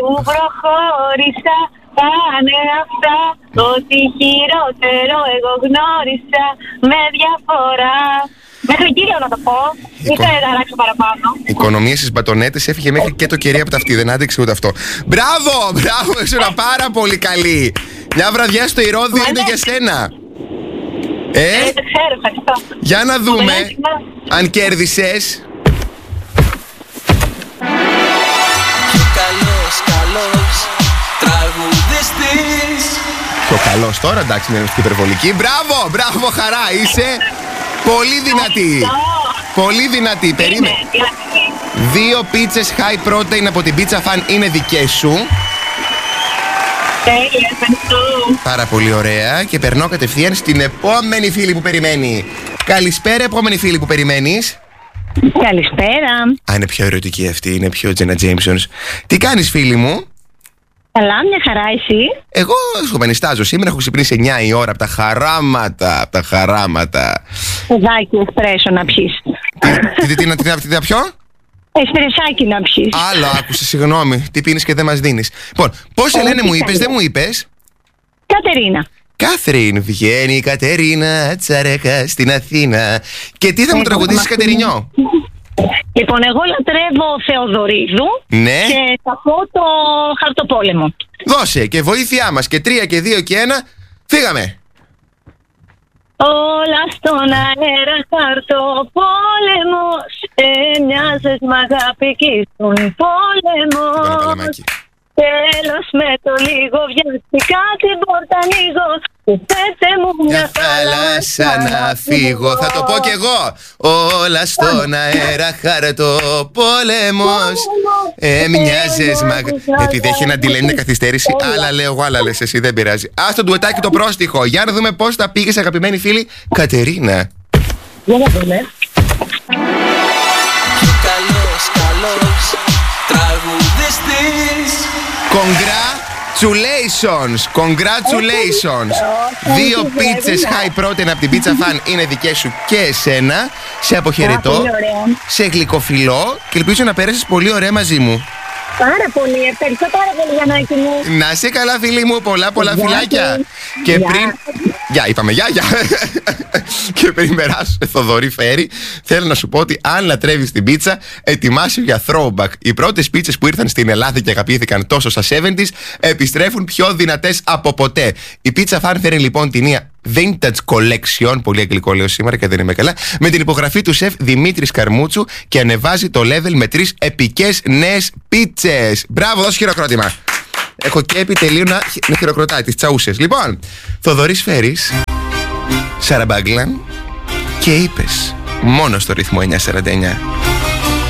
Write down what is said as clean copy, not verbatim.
προχώρησα. Πάνε αυτά, ό,τι χειρότερο εγώ γνώρισα με διαφορά. Μέχρι κύριο να το πω. Δεν θα αλλάξω παραπάνω. Η οικονομία στις μπατονέτες έφυγε μέχρι και το κερί από τα αυτή. Δεν άντεξε ούτε αυτό. Μπράβο! Μπράβο! Ήσουν πάρα πολύ καλή. Μια βραδιά στο Ηρώδειο είναι για σένα. Δεν ξέρω, ευχαριστώ. Για να δούμε αν κέρδισες. Καλός τραγουδιστής. Πιο καλός τώρα, εντάξει, είναι υπερβολική. Μπράβο, μπράβο, χαρά, είσαι πολύ δυνατή. Πολύ δυνατή, περίμενε. 2 πίτσες high protein από την Pizza Fan είναι δικές σου. Τέλεια, ευχαριστώ. Πάρα πολύ ωραία. Και περνώ κατευθείαν στην επόμενη φίλη που περιμένει. Καλησπέρα, επόμενη φίλη που περιμένεις. Καλησπέρα. Α, είναι πιο ερωτική αυτή, είναι πιο Jenna Jamesons. Τι κάνεις, φίλη μου? Καλά, μια χαρά, εσύ? Εγώ σκοπανιστάζω. Σήμερα έχω ξυπνήσει 9 η ώρα από τα χαράματα. Από τα χαράματα. Παιδάκι, εσπρέσο να πιείς. Τι να πιω? Εσπρεσάκι να πιείς. Άλλο άκουσε, συγγνώμη. Τι πίνεις και δεν μας δίνεις. Λοιπόν, πώς Ελένη μου είπες, δεν μου είπες? Κατερίνα. Κάθριν, βγαίνει η Κατερίνα Τσαρέκα στην Αθήνα. Και τι θα μου τραγουδήσεις, Κατερινιό? Λοιπόν, εγώ λατρεύω Θεοδωρίδου. Ναι. Και θα πω το Χαρτοπόλεμο. Δώσε και βοήθειά μας. Και 3 και 2 και 1. Φύγαμε. Όλα στον αέρα χαρτοπόλεμος. Μοιάζες μ' αγάπη κι ήσουν πόλεμος. Τέλος με το λίγο βιαστικά την πόρτα ανοίγω. Και πέτε μου μια θάλασσα να φύγω. Θα το πω κι εγώ. Όλα στον αέρα χαρτοπόλεμος. Μοιάζες μ' αγάπη. Επειδή έχει ένα delay, είναι καθυστέρηση. Άλλα λέω εγώ, άλλα λες εσύ, δεν πειράζει. Ας το ντουετάκι το πρόστιχο. Για να δούμε πώς θα πήγες, αγαπημένη φίλη Κατερίνα. Για να δούμε. Καλός τραγουδιστής. Congratulations. 2 πίτσες high protein από την Pizza Fan είναι δικές σου και εσένα. Σε αποχαιρετώ. Σε γλυκοφιλό και ελπίζω να πέρασεις πολύ ωραία μαζί μου. Πάρα πολύ, ευχαριστώ πάρα πολύ, Γιαννάκη μου. Να είσαι καλά, φίλη μου, πολλά φιλάκια. Και πριν... Γεια, είπαμε γεια. Και πριν περάσω σε Θοδωρή Φέρη, θέλω να σου πω ότι αν λατρεύεις την πίτσα, ετοιμάσου για throwback. Οι πρώτες πίτσες που ήρθαν στην Ελλάδα και αγαπήθηκαν τόσο στα 70s επιστρέφουν πιο δυνατές από ποτέ. Η Pizza Fan φέρνει λοιπόν την νέα Vintage Collection, πολύ αγγλικό λέω σήμερα και δεν είμαι καλά, με την υπογραφή του σεφ Δημήτρης Καρμούτσου και ανεβάζει το level με 3 επικές νέες πίτσες. Μπράβο, δώσε χειροκρότημα. Έχω και επιτελείο να χειροκροτάει τις τσαούσες. Λοιπόν, Θοδωρής Φέρης, Σαραμπάγκλαν και είπες μόνο στο ρυθμό 949.